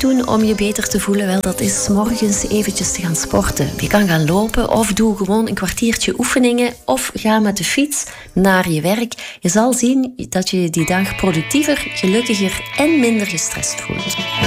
doen om je beter te voelen? Wel, dat is 's morgens eventjes te gaan sporten. Je kan gaan lopen of doe gewoon een kwartiertje oefeningen of ga met de fiets naar je werk. Je zal zien dat je die dag productiever, gelukkiger en minder gestrest voelt.